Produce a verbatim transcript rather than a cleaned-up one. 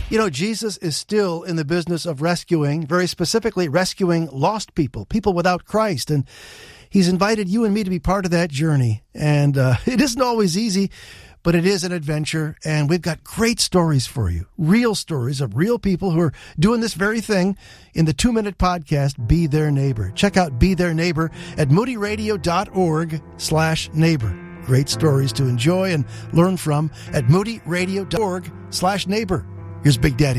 You know, Jesus is still in the business of rescuing, very specifically rescuing lost people, people without Christ. And he's invited you and me to be part of that journey. And uh, it isn't always easy, but it is an adventure. And we've got great stories for you, real stories of real people who are doing this very thing in the two-minute podcast, Be Their Neighbor. Check out Be Their Neighbor at moodyradio.org slash neighbor. Great stories to enjoy and learn from at moodyradio.org slash neighbor. Here's Big Daddy.